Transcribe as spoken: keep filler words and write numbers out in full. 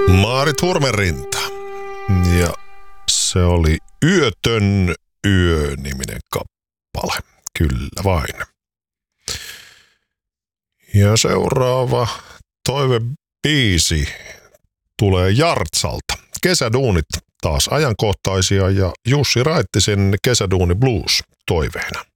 Maarit Hurmerinta. Ja se oli Yötön yö-niminen kappale. Kyllä vain. Ja seuraava toivebiisi tulee Jartsalta. Kesäduunit taas ajankohtaisia ja Jussi Raittisen Kesäduuni Blues toiveena.